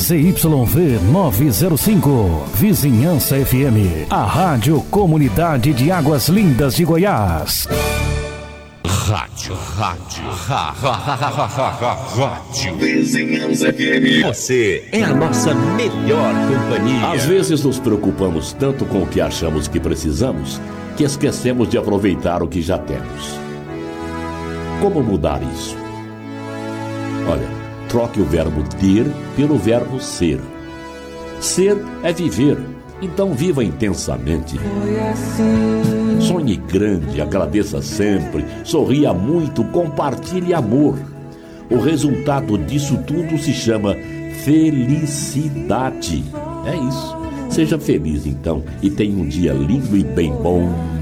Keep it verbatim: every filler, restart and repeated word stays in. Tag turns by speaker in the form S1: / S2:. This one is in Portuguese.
S1: Z Y V novecentos e cinco, Vizinhança F M, a Rádio Comunidade de Águas Lindas de Goiás.
S2: Rádio, rádio, ra, ra, ra, ra, ra, ra, rádio Vizinhança F M. Você é a nossa melhor companhia.
S3: Às vezes nos preocupamos tanto com o que achamos que precisamos, que esquecemos de aproveitar o que já temos. Como mudar isso? Olha, troque o verbo ter pelo verbo ser. Ser é viver, então viva intensamente. Sonhe grande, agradeça sempre, sorria muito, compartilhe amor. O resultado disso tudo se chama felicidade. É isso. Seja feliz então e tenha um dia lindo e bem bom.